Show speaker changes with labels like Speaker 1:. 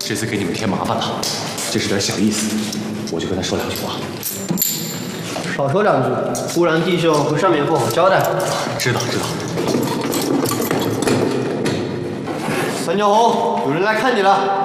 Speaker 1: 这次给你们添麻烦了，这是点小意思，我就跟他说两句话。
Speaker 2: 少说两句，不然弟兄和上面不好交代。
Speaker 1: 知道。
Speaker 2: 三角红，有人来看你了。